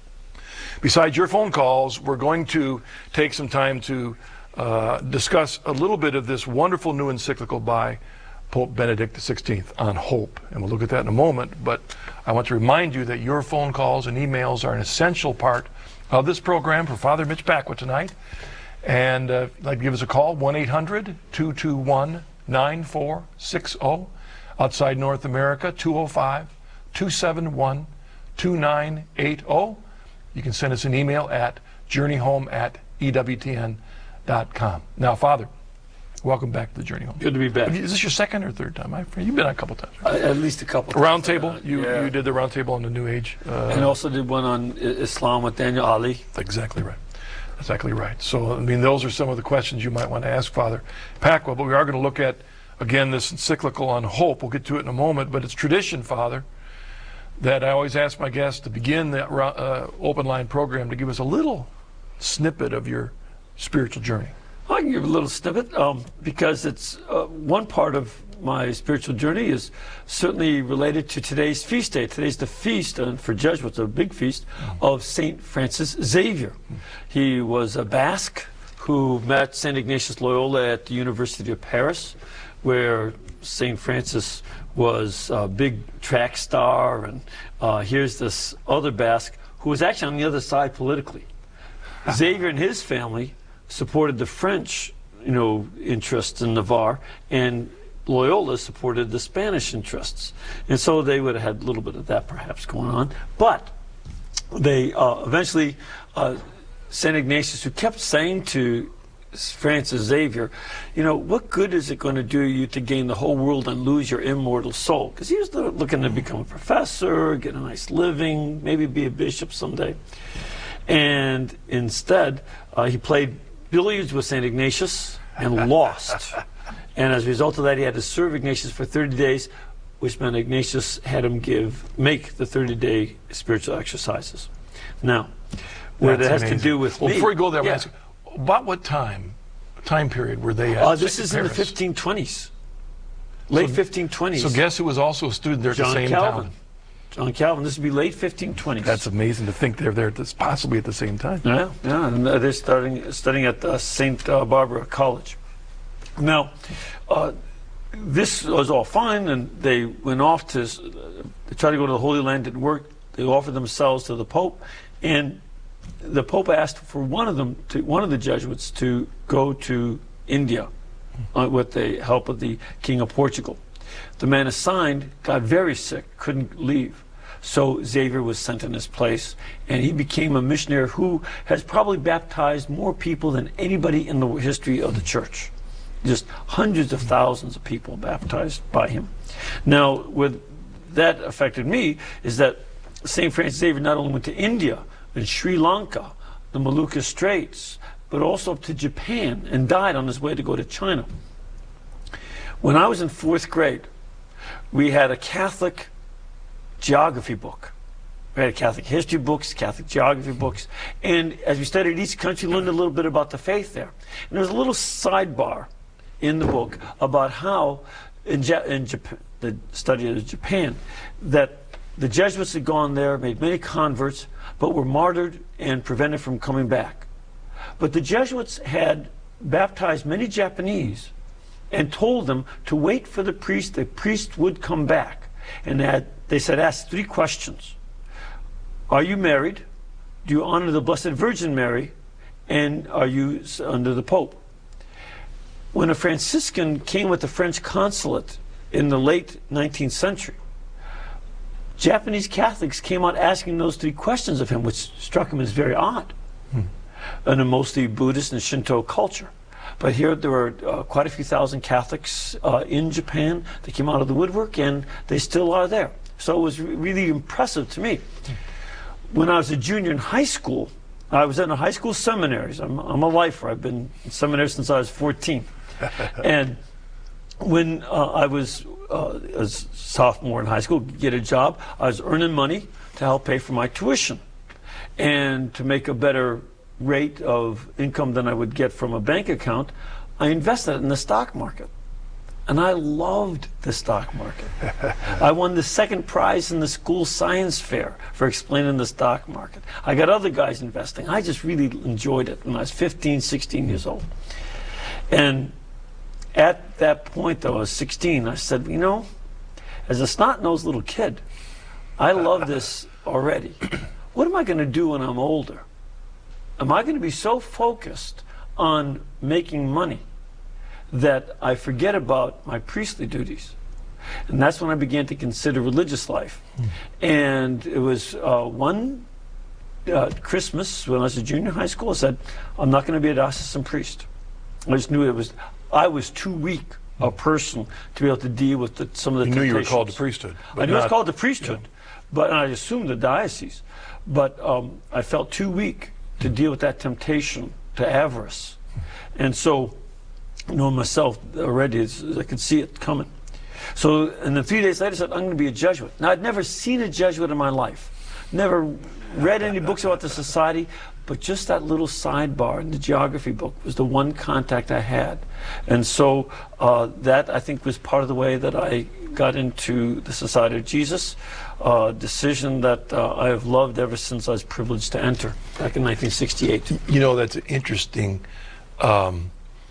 Besides your phone calls, we're going to take some time to uh, discuss a little bit of this wonderful new encyclical by Pope Benedict the sixteenth on hope, and we'll look at that in a moment. But I want to remind you that your phone calls and emails are an essential part of this program for Father Mitch Pacwa tonight. And uh, if you'd like to give us a call, one eight hundred two two one nine four six zero. Outside North America, two oh five two seven one two nine eight zero. You can send us an email at journeyhome at E W T N dot com. Now, Father, welcome back to the Journey Home.
Good to be back.
Is this your second or third time? I've, you've been on a couple times.
Right? Uh, at least a couple times.
Round table? Uh, you,
yeah.
you did the round table on the New Age. Uh,
and also did one on Islam with Daniel Ali.
Exactly right. Exactly right. So, I mean, those are some of the questions you might want to ask Father Pacwa, but we are going to look at, again, this encyclical on hope. We'll get to it in a moment, but it's tradition, Father, that I always ask my guests to begin the uh, open line program to give us a little snippet of your spiritual journey.
I can give a little snippet um, because it's uh, one part of my spiritual journey is certainly related to today's feast day. Today's the feast, and for Jesuits, a big feast, mm-hmm. of Saint Francis Xavier. Mm-hmm. He was a Basque who met Saint Ignatius Loyola at the University of Paris, where Saint Francis was a big track star, and uh, here's this other Basque who was actually on the other side politically. Xavier and his family supported the French, you know, interests in Navarre, and Loyola supported the Spanish interests. And so they would have had a little bit of that perhaps going on. But they uh, eventually, uh, Saint Ignatius, who kept saying to Francis Xavier, you know, what good is it going to do you to gain the whole world and lose your immortal soul? Because he was looking to become a professor, get a nice living, maybe be a bishop someday. And instead, uh, he played billiards with Saint Ignatius and lost. And as a result of that, he had to serve Ignatius for thirty days, which meant Ignatius had him give, make the thirty-day spiritual exercises. Now, what it has amazing. to do with
well,
me...
Before you go there,
yeah.
ask, about what time, time period were they at?
Uh, this
in
is
Paris?
in the fifteen twenties. Late
so,
fifteen twenties.
So guess who was also a student there at
John
the same
Calvin.
time?
John Calvin. This would be late fifteen twenties.
That's amazing to think they're there at this, possibly at the same time.
Yeah, yeah, and they're starting, studying at uh, Saint Uh, Barbara College. Now, uh, this was all fine, and they went off to, uh, they tried to go to the Holy Land, didn't work. They offered themselves to the Pope, and the Pope asked for one of them, to, one of the Jesuits, to go to India uh, with the help of the King of Portugal. The man assigned got very sick, couldn't leave. So Xavier was sent in his place, and he became a missionary who has probably baptized more people than anybody in the history of the church. Just hundreds of thousands of people baptized by him. Now, what that affected me is that Saint Francis Xavier not only went to India and Sri Lanka, the Molucca Straits, but also up to Japan, and died on his way to go to China. When I was in fourth grade, we had a Catholic geography book. We had Catholic history books, Catholic geography books, and as we studied each country, learned a little bit about the faith there. And there was a little sidebar in the book about how, in, ja in Japan, the study of Japan, that the Jesuits had gone there, made many converts, but were martyred and prevented from coming back. But the Jesuits had baptized many Japanese and told them to wait for the priest. The priest would come back. And they, had, they said, ask three questions. Are you married? Do you honor the Blessed Virgin Mary? And are you under the Pope? When a Franciscan came with the French consulate in the late nineteenth century, Japanese Catholics came out asking those three questions of him, which struck him as very odd hmm. in a mostly Buddhist and Shinto culture. But here there were uh, quite a few thousand Catholics uh, in Japan that came out of the woodwork, and they still are there. So it was re really impressive to me. When I was a junior in high school, I was in a high school seminaries. I'm, I'm a lifer. I've been in seminary since I was fourteen. And when uh, I was uh, a sophomore in high school, get a job, I was earning money to help pay for my tuition and to make a better rate of income than I would get from a bank account. I invested in the stock market, and I loved the stock market. I won the second prize in the school science fair for explaining the stock market. I got other guys investing. I just really enjoyed it when I was fifteen, sixteen years old. And at that point, though, I was sixteen, I said, you know, as a snot-nosed little kid, I love this already. What am I going to do when I'm older? Am I going to be so focused on making money that I forget about my priestly duties? And that's when I began to consider religious life. Mm. And it was uh, one uh, Christmas when I was a junior high school, I said, I'm not going to be a diocesan priest. I just knew it was, I was too weak a person to be able to deal with the, some of the
You
temptations.
knew you were called to priesthood.
I knew I was called to priesthood, yeah. but and I assumed the diocese. But um, I felt too weak to deal with that temptation to avarice. And so, knowing myself already, I could see it coming. So, and then three days later, I said, I'm going to be a Jesuit. Now, I'd never seen a Jesuit in my life, never read any books about the society, but just that little sidebar in the geography book was the one contact I had. And so uh, that, I think, was part of the way that I got into the Society of Jesus, a uh, decision that uh, I have loved ever since I was privileged to enter back in nineteen sixty-eight.
You know, that's interesting um,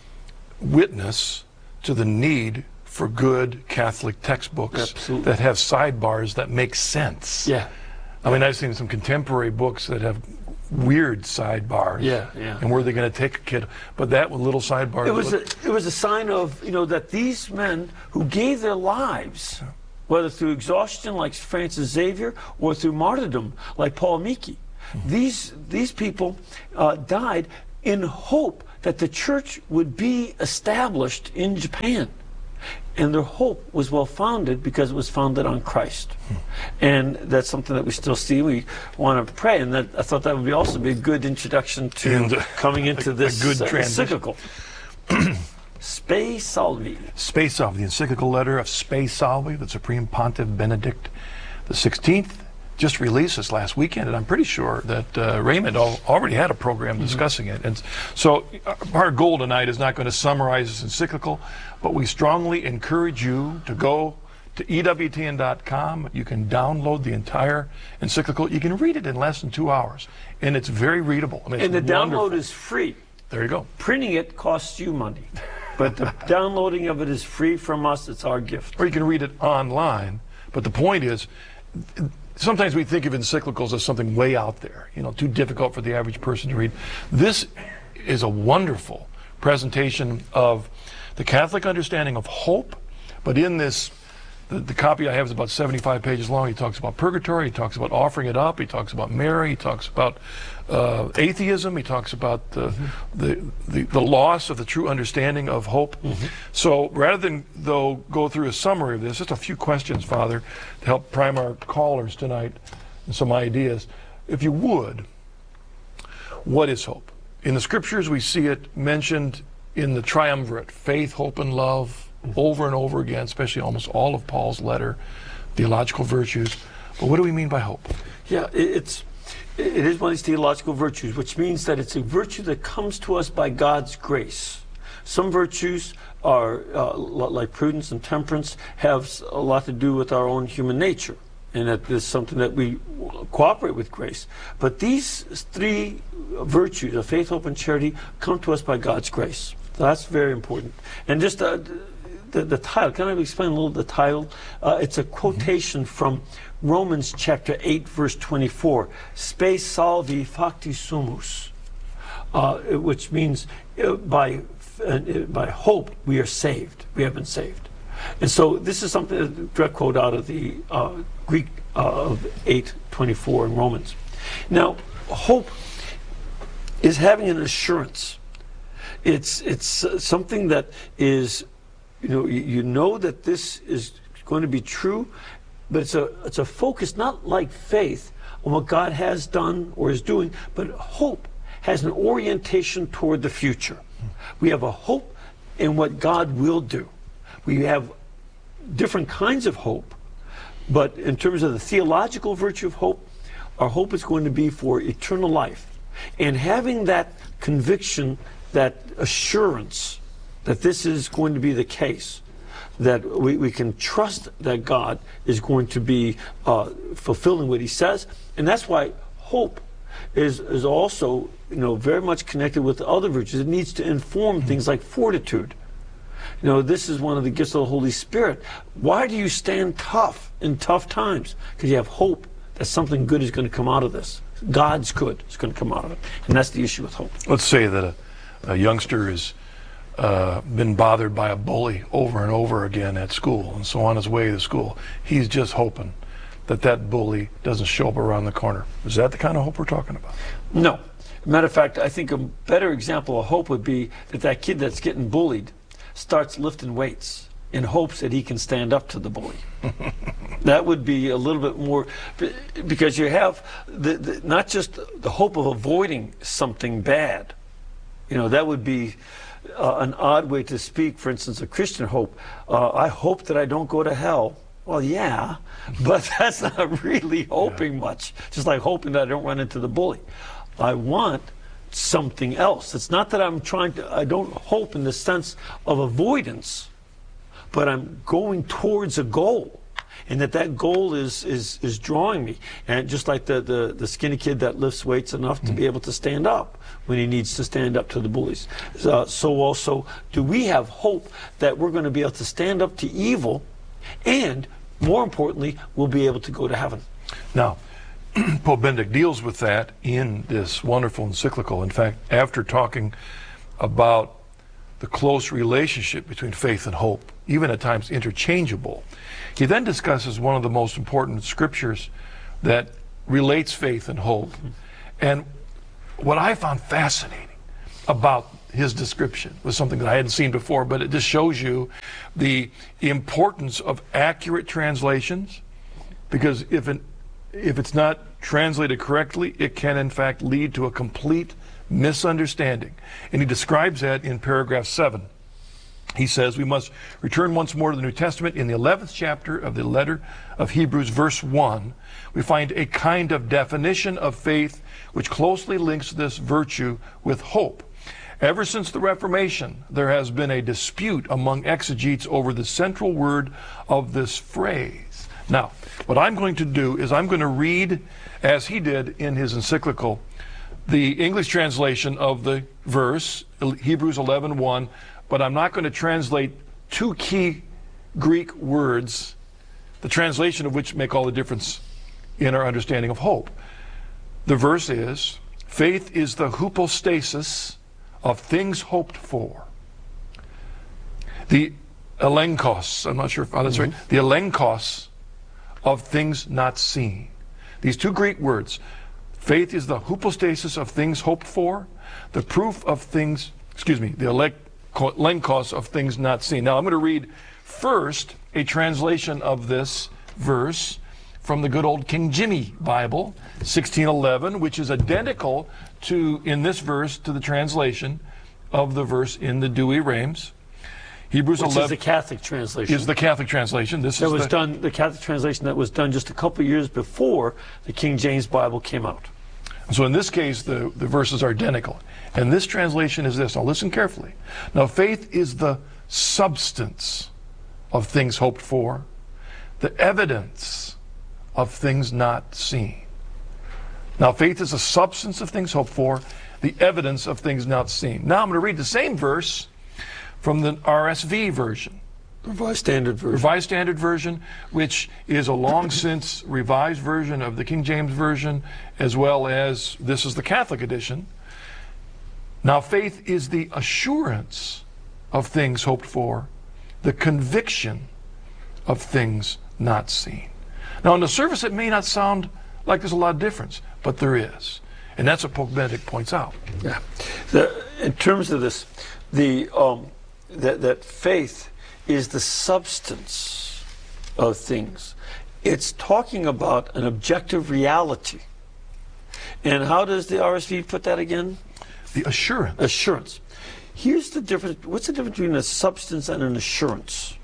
witness to the need for good Catholic textbooks
Absolutely.
that have sidebars that make sense.
Yeah.
I mean, I've seen some contemporary books that have weird sidebars.
Yeah, yeah.
And where are they going to take a kid? But that with little sidebars.
It was a, it was a sign of, you know, that these men who gave their lives, whether through exhaustion like Francis Xavier or through martyrdom like Paul Miki, mm-hmm. these these people uh, died in hope that the church would be established in Japan. And their hope was well founded because it was founded on Christ. Hmm. And that's something that we still see. We want to pray, and that I thought that would be also be a good introduction to
and, uh,
coming into
a,
this
a good
uh, encyclical. Spe Salvi.
Spe Salvi, the encyclical letter of Spe Salvi, the Supreme Pontiff Benedict the sixteenth, just released this last weekend, and I'm pretty sure that uh, Raymond al already had a program mm-hmm. discussing it. And so our goal tonight is not going to summarize this encyclical, but we strongly encourage you to go to E W T N dot com. You can download the entire encyclical. You can read it in less than two hours, and it's very readable. I mean,
and the
wonderful.
download is free.
There you go.
Printing it costs you money, but the downloading of it is free from us. It's our gift.
Or you can read it online, but the point is, sometimes we think of encyclicals as something way out there, you know, too difficult for the average person to read. This is a wonderful presentation of the Catholic understanding of hope, but in this, the, the copy I have is about seventy-five pages long. He talks about purgatory, he talks about offering it up, he talks about Mary, he talks about uh, atheism, he talks about the, mm-hmm. the, the, the loss of the true understanding of hope. Mm-hmm. So rather than, though, go through a summary of this, just a few questions, Father, to help prime our callers tonight and some ideas. If you would, what is hope? In the scriptures, we see it mentioned in the triumvirate, faith, hope, and love, mm-hmm. over and over again, especially almost all of Paul's letter, theological virtues. But what do we mean by hope?
Yeah, it's it is one of these theological virtues, which means that it's a virtue that comes to us by God's grace. Some virtues are, uh, like prudence and temperance, have a lot to do with our own human nature, and that is something that we cooperate with grace. But these three virtues of faith, hope, and charity come to us by God's grace. So that's very important. And just uh, the, the title, can I explain a little the title? Uh, it's a quotation mm-hmm. from Romans chapter eight, verse twenty-four. Spe salvi facti sumus, uh, which means uh, by, uh, by hope we are saved. We have been saved. And so this is something, a direct quote out of the uh, Greek uh, of eight twenty-four in Romans. Now, hope is having an assurance. It's it's uh, something that is, you know, you, you know that this is going to be true, but it's a it's a focus not like faith on what God has done or is doing, but hope has an orientation toward the future. We have a hope in what God will do. We have different kinds of hope, but in terms of the theological virtue of hope, our hope is going to be for eternal life. And having that conviction, that assurance that this is going to be the case, that we, we can trust that God is going to be uh, fulfilling what he says. And that's why hope is, is also, you know, very much connected with the other virtues. It needs to inform mm-hmm. things like fortitude. You know, this is one of the gifts of the Holy Spirit. Why do you stand tough in tough times? Because you have hope that something good is going to come out of this. God's good is going to come out of it. And that's the issue with hope.
Let's say that a, a youngster has uh, been bothered by a bully over and over again at school. And so on his way to school, he's just hoping that that bully doesn't show up around the corner. Is that the kind of hope we're talking about?
No. Matter of fact, I think a better example of hope would be that that kid that's getting bullied starts lifting weights in hopes that he can stand up to the bully. That would be a little bit more, because you have the, the, not just the hope of avoiding something bad. You know, that would be uh, an odd way to speak, for instance, of Christian hope. Uh, I hope that I don't go to hell. Well, yeah, but that's not really hoping yeah. much. Just like hoping that I don't run into the bully. I want something else. It's not that I'm trying to, I don't hope in the sense of avoidance, but I'm going towards a goal. and that that goal is is is drawing me. And just like the the, the skinny kid that lifts weights enough mm-hmm. to be able to stand up when he needs to stand up to the bullies. Uh, so also do we have hope that we're going to be able to stand up to evil, and more importantly, we'll be able to go to heaven.
Now, Pope Benedict deals with that in this wonderful encyclical. In fact, after talking about the close relationship between faith and hope, even at times interchangeable, he then discusses one of the most important scriptures that relates faith and hope. And what I found fascinating about his description was something that I hadn't seen before, but it just shows you the importance of accurate translations, because if an if it's not translated correctly, it can in fact lead to a complete misunderstanding. And he describes that in paragraph seven. He says, we must return once more to the New Testament. In the eleventh chapter of the letter of Hebrews, verse one, we find a kind of definition of faith which closely links this virtue with hope. Ever since the Reformation, there has been a dispute among exegetes over the central word of this phrase. Now, what I'm going to do is I'm going to read, as he did in his encyclical, the English translation of the verse, Hebrews eleven one, but I'm not going to translate two key Greek words, the translation of which make all the difference in our understanding of hope. The verse is, faith is the hypostasis of things hoped for. The elenkos, I'm not sure if oh, that's mm-hmm. right, the elenkos of things not seen. These two Greek words, faith is the hypostasis of things hoped for, the proof of things, excuse me, the elenkos of things not seen. Now I'm going to read first a translation of this verse from the good old King Jimmy Bible, sixteen eleven, which is identical to, in this verse, to the translation of the verse in the Douay-Rheims. Hebrews
Which
eleven
is the Catholic translation.
Is the Catholic translation. This
that
is
was
the,
done. The Catholic translation that was done just a couple of years before the King James Bible came out.
So in this case, the, the verses are identical. And this translation is this. Now listen carefully. Now faith is the substance of things hoped for, the evidence of things not seen. Now faith is the substance of things hoped for, the evidence of things not seen. Now I'm going to read the same verse from the R S V version.
Revised Standard Version.
Revised Standard Version, which is a long since revised version of the King James Version, as well as this is the Catholic edition. Now faith is the assurance of things hoped for, the conviction of things not seen. Now on the surface it may not sound like there's a lot of difference, but there is. And that's what Pope Benedict points out.
Yeah. The, in terms of this, the um, that, that faith is the substance of things. It's talking about an objective reality. And how does the R S V put that again?
The assurance.
Assurance. Here's the difference. What's the difference between a substance and an assurance?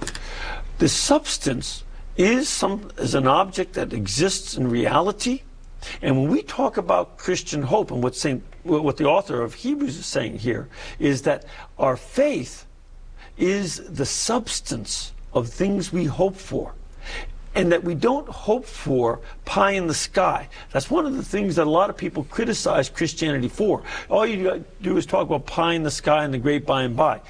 The substance is some is an object that exists in reality. And when we talk about Christian hope, and what Saint what the author of Hebrews is saying here is that our faith is the substance of things we hope for, and that we don't hope for pie in the sky. That's one of the things that a lot of people criticize Christianity for. All you do is talk about pie in the sky and the great by and by.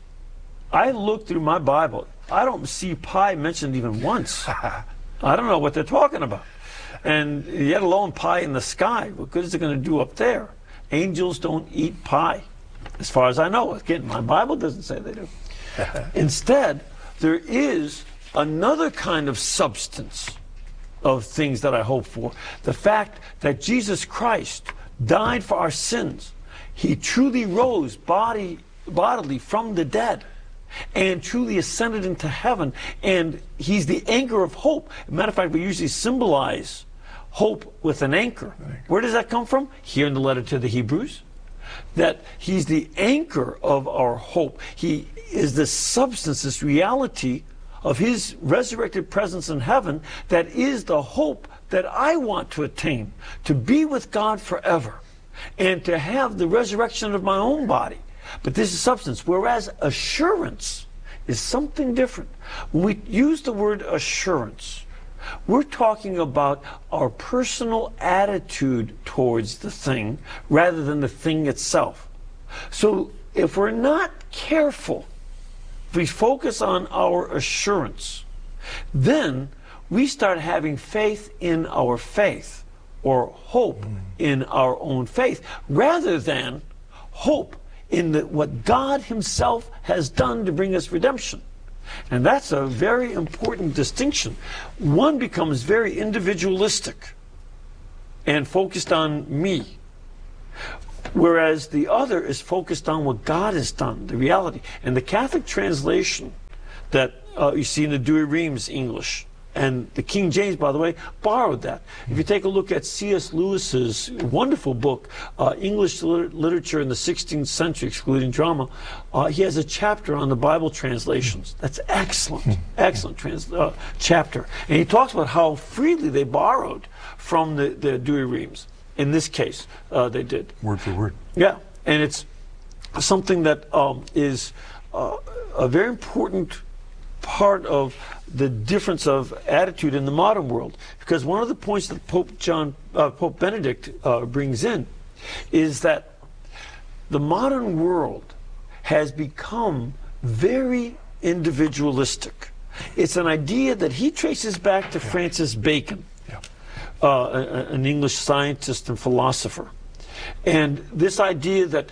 I look through my Bible. I don't see pie mentioned even once. I don't know what they're talking about. And yet alone pie in the sky. What good is it going to do up there? Angels don't eat pie, as far as I know. Again, my Bible doesn't say they do. Instead, there is another kind of substance of things that I hope for. The fact that Jesus Christ died for our sins. He truly rose body, bodily from the dead and truly ascended into heaven. And he's the anchor of hope. As a matter of fact, we usually symbolize hope with an anchor. Where does that come from? Here in the letter to the Hebrews. That he's the anchor of our hope. He is the substance, this reality of his resurrected presence in heaven that is the hope that I want to attain, to be with God forever and to have the resurrection of my own body. But this is substance, whereas assurance is something different. When we use the word assurance, we're talking about our personal attitude towards the thing rather than the thing itself. So if we're not careful, if we focus on our assurance, then we start having faith in our faith, or hope mm. in our own faith, rather than hope in the, what God himself has done to bring us redemption. And that's a very important distinction. One becomes very individualistic and focused on me, whereas the other is focused on what God has done, the reality. And the Catholic translation that uh, you see in the Douay-Rheims English, and the King James, by the way, borrowed that. If you take a look at C S Lewis's wonderful book, uh, English Liter Literature in the sixteenth Century, Excluding Drama, uh, he has a chapter on the Bible translations. That's excellent, excellent trans uh, chapter. And he talks about how freely they borrowed from the, the Douay-Rheims. In this case, uh, they did.
Word for word.
Yeah, and it's something that um, is uh, a very important part of the difference of attitude in the modern world, because one of the points that Pope John, uh, Pope Benedict uh, brings in is that the modern world has become very individualistic. It's an idea that he traces back to yeah. Francis Bacon, yeah. uh, an English scientist and philosopher, and this idea that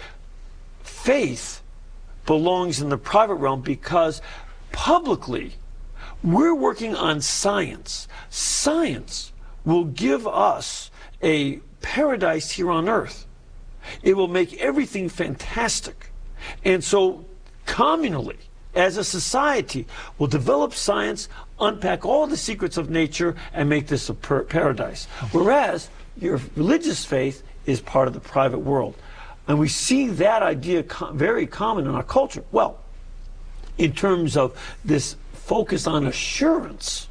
faith belongs in the private realm because publicly we're working on science. Science will give us a paradise here on earth. It will make everything fantastic. And so communally, as a society, we'll develop science, unpack all the secrets of nature, and make this a paradise. Whereas your religious faith is part of the private world. And we see that idea co very common in our culture. Well, in terms of this focus on assurance,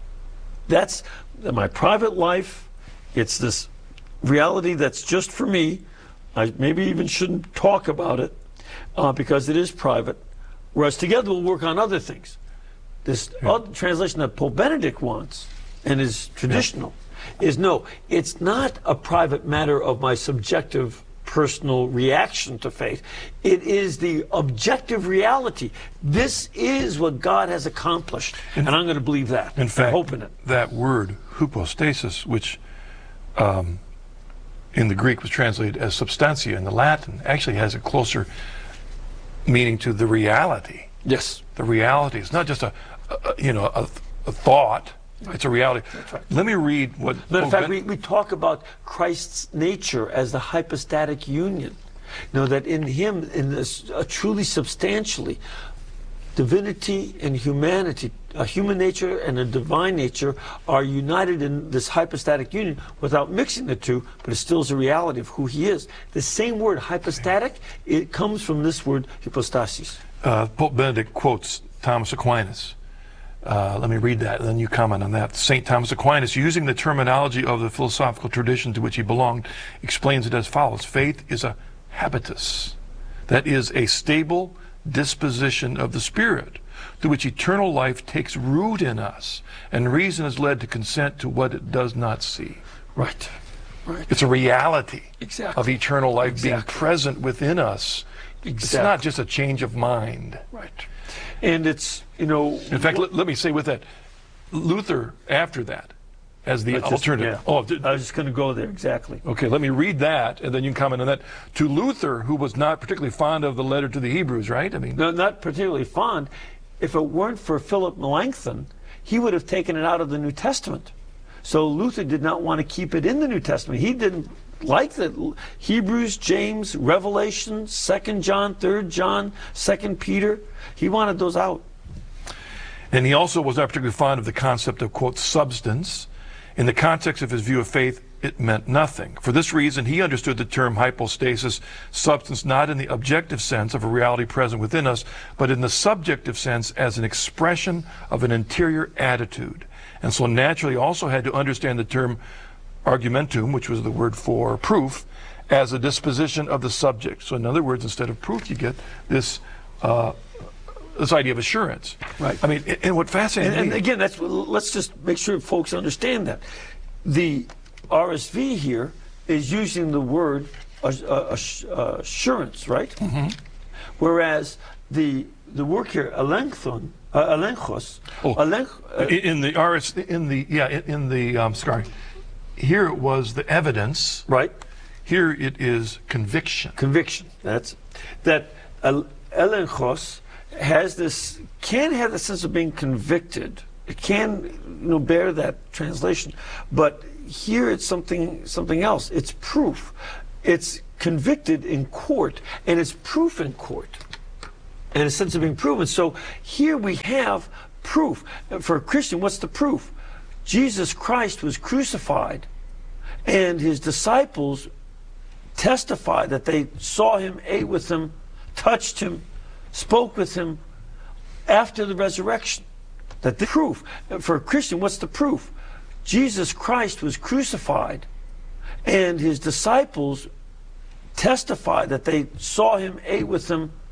that's my private life. It's this reality that's just for me. I maybe even shouldn't talk about it uh, because it is private. Whereas together we'll work on other things. This yeah. other translation that Pope Benedict wants and is traditional yeah. is no, it's not a private matter of my subjective personal reaction to faith. It is the objective reality. This is what God has accomplished, in, and I'm going to believe that.
In fact,
I hope in it.
That word, hypostasis, which um, in the Greek was translated as substantia in the Latin, actually has a closer meaning to the reality.
Yes.
The reality. It's not just a, a you know, a, a thought. It's a reality.
Right.
Let me read what...
But in fact, we, we talk about Christ's nature as the hypostatic union. You know, that in him, in this uh, truly substantially, divinity and humanity, a human nature and a divine nature are united in this hypostatic union without mixing the two, but it still is a reality of who he is. The same word, hypostatic, it comes from this word, hypostasis.
Uh, Pope Benedict quotes Thomas Aquinas. Uh, let me read that, and then you comment on that. Saint Thomas Aquinas, using the terminology of the philosophical tradition to which he belonged, explains it as follows. Faith is a habitus, that is, a stable disposition of the spirit, through which eternal life takes root in us, and reason is led to consent to what it does not see.
Right. Right.
It's a reality
exactly.
of eternal life
exactly.
being present within us.
Exactly.
It's not just a change of mind.
Right. And it's, you know...
In fact, let, let me say with that, Luther, after that, as the
just,
alternative...
Yeah.
Oh,
I was just going to go there, exactly.
Okay, let me read that, and then you can comment on that. To Luther, who was not particularly fond of the letter to the Hebrews, right? I mean,
no, not particularly fond. If it weren't for Philip Melanchthon, he would have taken it out of the New Testament. So Luther did not want to keep it in the New Testament. He didn't like the Hebrews, James, Revelation, Second John, Third John, Second Peter. He wanted those out.
And he also was not particularly fond of the concept of, quote, substance. In the context of his view of faith, it meant nothing. For this reason, he understood the term hypostasis, substance, not in the objective sense of a reality present within us, but in the subjective sense as an expression of an interior attitude. And so naturally also had to understand the term argumentum, which was the word for proof, as a disposition of the subject. So in other words, instead of proof, you get this uh, this idea of assurance.
Right.
I mean, and, and what fascinates
and,
me...
And again, that's let's just make sure folks understand that. The R S V here is using the word uh, uh, uh, assurance, right?
Mm-hmm.
Whereas the the work here, elenchon, uh, elenchos,
oh,
elench, uh,
in the R S in the yeah in, in the um, sorry, here it was the evidence,
right?
Here it is conviction.
Conviction. That's that. Uh, elenchos has this can have the sense of being convicted. It can, you know, bear that translation, but here it's something something else. It's proof. It's convicted in court, and it's proof in court, and a sense of being proven. So here we have proof. For a Christian, what's the proof? Jesus Christ was crucified, and his disciples testified that they saw him, ate with him, touched him, spoke with him after the resurrection. That the proof. For a Christian, what's the proof? Jesus Christ was crucified, and his disciples testified that they saw him, ate with him,